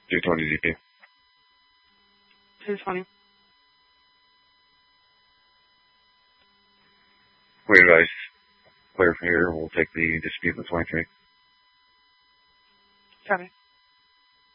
220 DP. 220. We advise clear from here. We'll take the dispute with 23. Copy.